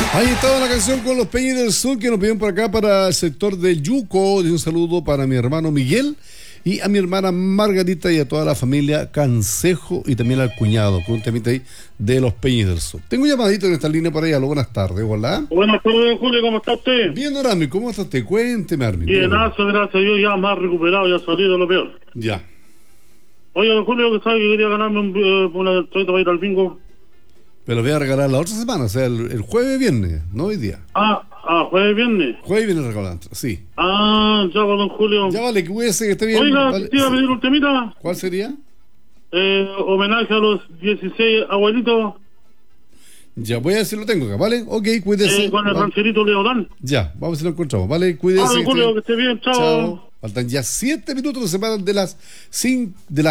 Ahí estaba la canción con los Peñas del Sur que nos piden por acá para el sector de Yuco. Y un saludo para mi hermano Miguel y a mi hermana Margarita y a toda la familia Cansejo y también al cuñado con un temita ahí de los Peñas del Sur. Tengo un llamadito en esta línea por ahí. Aló, buenas tardes, hola. Buenas tardes, Julio, ¿cómo está usted? Bien, don Armin, ¿cómo está usted? Cuénteme, Armin. Bienazo, gracias a Dios, ya más recuperado, ya salido de lo peor. Ya. Oye, don Julio, que sabe que quería ganarme una entrada para ir al bingo. Me lo voy a regalar la otra semana, o sea, el jueves viernes, no hoy día. Jueves viernes. Jueves viene regalando, sí. Ya va, don Julio. Ya vale, cuídese que esté bien. Oiga, vale. te iba a pedir un temita. ¿Cuál sería? Homenaje a los 16 abuelitos. Ya voy a ver si lo tengo acá, ¿vale? Ok, cuídese. Con el rancherito Leodán. Ya, vamos a ver si lo encontramos, ¿vale? Cuídese. Don Julio, que esté bien, chao. Faltan ya 7 minutos, se separan de las 3 de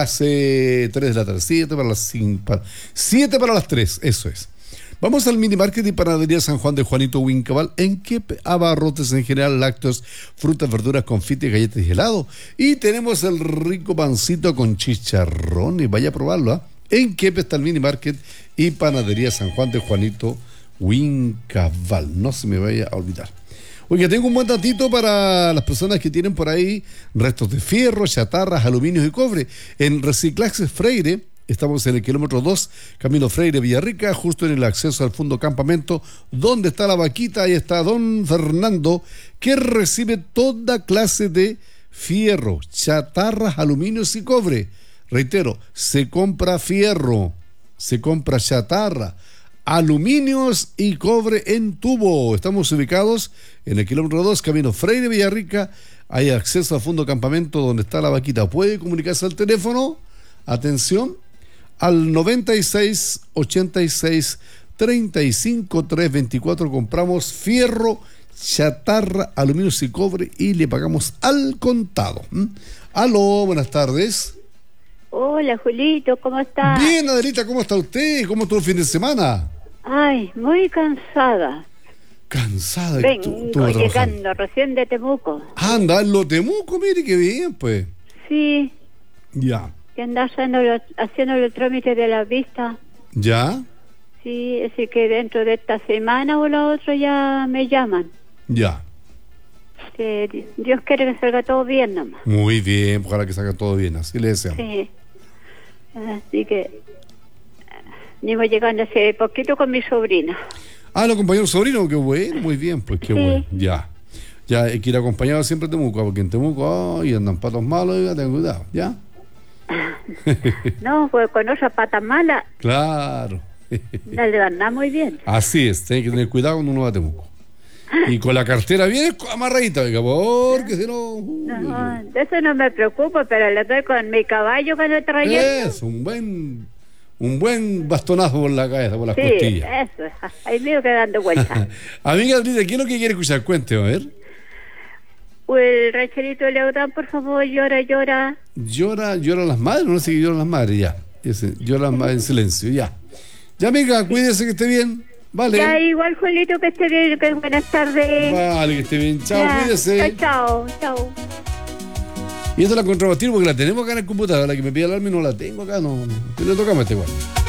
la tarde. 7 para las 5. 7 para las 3, eso es. Vamos al mini market y panadería San Juan de Juanito Huincabal, en que abarrotes en general, lácteos, frutas, verduras, confites, galletas y helado. Y tenemos el rico pancito con chicharrón, y vaya a probarlo, ¿ah? En Quepe está el mini market y panadería San Juan de Juanito Huincabal. No se me vaya a olvidar. Oye, tengo un buen datito para las personas que tienen por ahí restos de fierro, chatarras, aluminios y cobre. En Reciclajes Freire, estamos en el kilómetro 2, Camino Freire, Villarrica, justo en el acceso al fondo campamento, donde está la vaquita. Ahí está don Fernando, que recibe toda clase de fierro, chatarras, aluminios y cobre. Reitero, se compra fierro, se compra chatarra, aluminios y cobre en tubo. Estamos ubicados en el kilómetro 2, Camino Freire, Villarrica. Hay acceso al fondo campamento donde está la vaquita. Puede comunicarse al teléfono, atención, al 96 86 35 324. Compramos fierro, chatarra, aluminios y cobre y le pagamos al contado. Aló, buenas tardes. Hola, Julito, ¿cómo estás? Bien, Adelita, ¿cómo está usted? ¿Cómo estuvo el fin de semana? Ay, muy cansada. Cansada. Vengo llegando recién de Temuco. Anda, en lo Temuco, mire qué bien, pues. Sí. Ya. Que anda haciendo los trámites de la vista. ¿Ya? Sí, así que dentro de esta semana o la otra ya me llaman. Ya. Que Dios quiere que salga todo bien nomás. Muy bien, ojalá que salga todo bien, así le deseamos. Sí. Así que vengo llegando hace poquito con mi sobrina. ¿Lo acompañó el sobrino? Qué bueno, muy bien, pues qué Sí. bueno. Ya. Ya, hay que ir acompañado siempre a Temuco, porque en Temuco, andan patos malos, ten cuidado, ¿ya? No, pues con esa pata mala Claro. la le van a muy bien. Así es, tiene que tener cuidado cuando uno va a Temuco. Y con la cartera bien amarradita, oiga, porque si no... No, de eso no me preocupo, pero le doy con mi caballo cuando el trayecto. Es un buen bastonazo por la cabeza, por las costillas. Eso, ahí mío que dando vueltas. Amiga Adrita, ¿qué es lo que quiere escuchar? Cuénteme, a ver. El rancherito Leodán, por favor, llora. Llora las madres, no sé qué lloran las madres, ya. Llora las madres en silencio, ya. Ya, amiga, cuídese que esté bien. Vale. Ya, igual, Julito, que esté bien, que buenas tardes. Vale, que esté bien. Chao, ya, cuídese. Chao. Y esta es la contrabatir porque la tenemos acá en el computador. La que me pide el arma y no la tengo acá, no. Le tocamos igual.